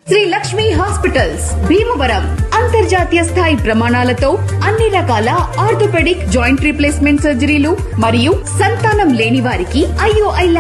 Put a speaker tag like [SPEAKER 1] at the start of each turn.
[SPEAKER 1] Shri Lakshmi hospitals Bhimavaram అంతర్జాతీయ స్థాయి ప్రమాణాలతో అన్ని రకాల ఆర్థోపెడిక్ జాయింట్ రీప్లేస్మెంట్ సర్జరీలు మరియు సంతానం లేని వారికి IOI